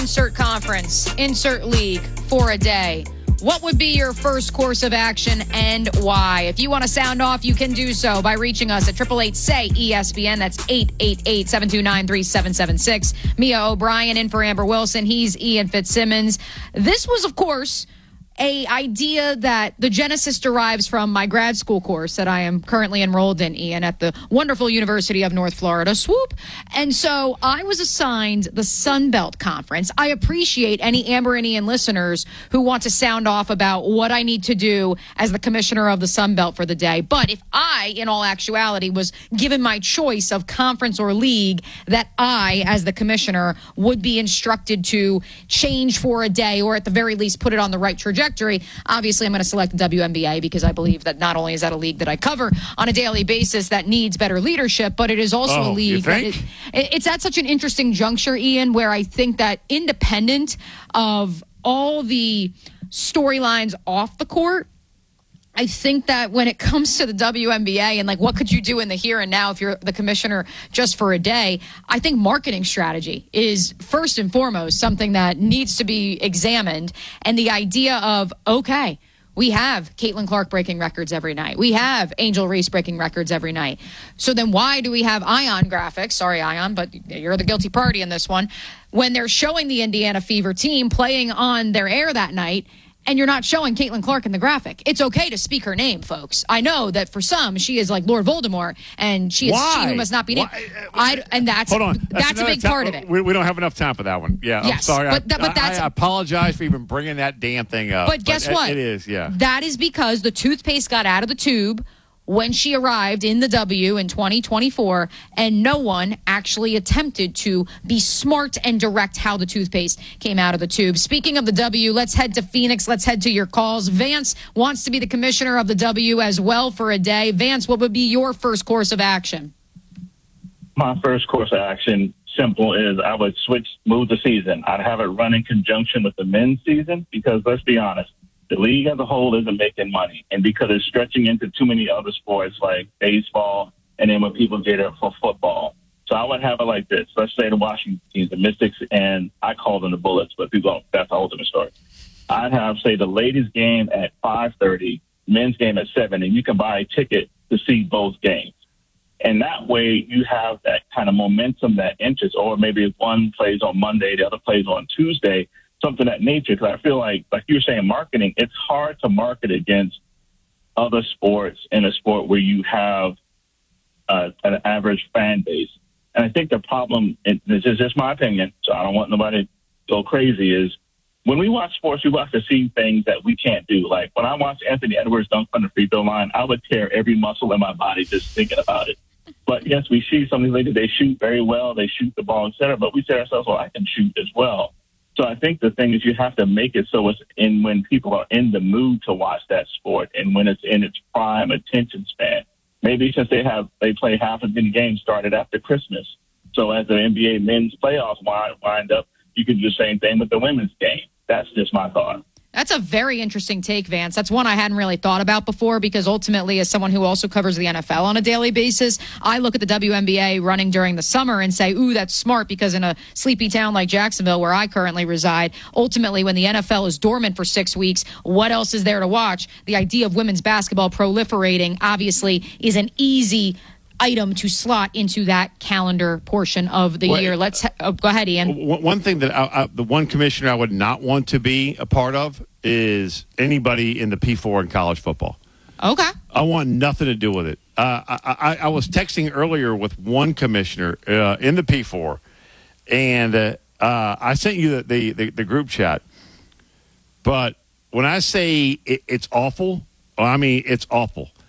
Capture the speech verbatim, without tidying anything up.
Insert conference, insert league for a day. What would be your first course of action and why? If you want to sound off, you can do so by reaching us at eight eight eight, S A Y, E S P N. That's eight eight eight, seven two nine, three seven seven six. Mia O'Brien in for Amber Wilson. He's Ian Fitzsimmons. This was, of course, a idea that the genesis derives from my grad school course that I am currently enrolled in, Ian, at the wonderful University of North Florida. Swoop. And so I was assigned the Sun Belt Conference. I appreciate any Amber and Ian listeners who want to sound off about what I need to do as the commissioner of the Sun Belt for the day. But if I, in all actuality, was given my choice of conference or league, that I, as the commissioner, would be instructed to change for a day or at the very least put it on the right trajectory. Obviously, I'm going to select the W N B A because I believe that not only is that a league that I cover on a daily basis that needs better leadership, but it is also oh, a league that it, it's at such an interesting juncture, Ian, where I think that independent of all the storylines off the court, I think that when it comes to the W N B A and like what could you do in the here and now if you're the commissioner just for a day, I think marketing strategy is first and foremost something that needs to be examined. And the idea of, okay, we have Caitlin Clark breaking records every night. We have Angel Reese breaking records every night. So then why do we have Ion Graphics? Sorry, Ion, but you're the guilty party in this one. When they're showing the Indiana Fever team playing on their air that night, and you're not showing Caitlin Clark in the graphic. It's okay to speak her name, folks. I know that for some, she is like Lord Voldemort, and she is Why? she who must not be named. Why? I, and that's, Hold on. that's, That's a big ta- part of it. We, we don't have enough time for that one. Yeah, Yes, I'm sorry. but I, that- but I- that's- I apologize for even bringing that damn thing up. But guess it- what? It is, yeah. That is because the toothpaste got out of the tube when she arrived in the W in twenty twenty-four, and no one actually attempted to be smart and direct how the toothpaste came out of the tube. Speaking of the W, let's head to Phoenix. Let's head to your calls. Vance wants to be the commissioner of the W as well for a day. Vance, what would be your first course of action? My first course of action, simple, is I would switch, move the season. I'd have it run in conjunction with the men's season because, let's be honest, the league as a whole isn't making money. And because it's stretching into too many other sports like baseball and then when people get it for football. So I would have it like this. Let's say the Washington teams, the Mystics, and I call them the Bullets, but people don't. That's the ultimate story. I'd have, say, the ladies' game at five thirty, men's game at seven, and you can buy a ticket to see both games. And that way you have that kind of momentum, that interest, or maybe if one plays on Monday, the other plays on Tuesday, something of that nature. Because I feel like, like you were saying, marketing, it's hard to market against other sports in a sport where you have uh, an average fan base. And I think the problem, and this is just my opinion, so I don't want nobody to go crazy, is when we watch sports, we watch to see things that we can't do. Like when I watched Anthony Edwards dunk on the free throw line, I would tear every muscle in my body just thinking about it. But yes, we see some of these ladies, they shoot very well, they shoot the ball, et cetera, but we say to ourselves, well, I can shoot as well. So I think the thing is you have to make it so it's in when people are in the mood to watch that sport and when it's in its prime attention span. Maybe since they have they play half of the games started after Christmas. So as the N B A men's playoffs wind, wind up, you could do the same thing with the women's game. That's just my thought. That's a very interesting take, Vance. That's one I hadn't really thought about before because ultimately, as someone who also covers the N F L on a daily basis, I look at the W N B A running during the summer and say, ooh, that's smart because in a sleepy town like Jacksonville, where I currently reside, ultimately when the N F L is dormant for six weeks, what else is there to watch? The idea of women's basketball proliferating obviously is an easy item to slot into that calendar portion of the well, year. Let's ha- oh, go ahead, Ian. One thing that I, I, the one commissioner I would not want to be a part of is anybody in the P four in college football. Okay. I want nothing to do with it. Uh, I, I, I was texting earlier with one commissioner uh, in the P four, and uh, uh, I sent you the, the, the, the group chat. But when I say it, it's awful, I mean it's awful.